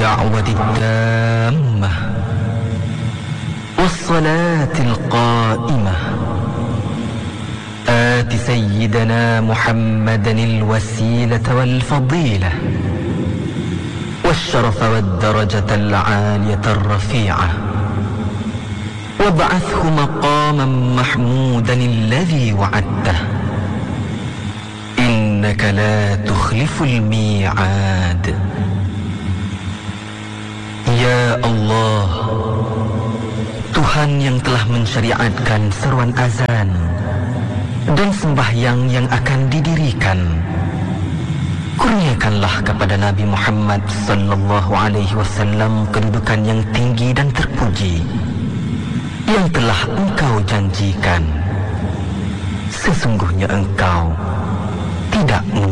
الدعوة التامة والصلاة القائمة آت سيدنا محمدا الوسيلة والفضيلة والشرف والدرجة العالية الرفيعة وابعثه مقاما محمودا الذي وعدته إنك لا تخلف الميعاد. Ya Allah, Tuhan yang telah mensyariatkan seruan azan dan sembahyang yang akan didirikan, kurniakanlah kepada Nabi Muhammad sallallahu alaihi wasallam kedudukan yang tinggi dan terpuji yang telah Engkau janjikan. Sesungguhnya Engkau tidak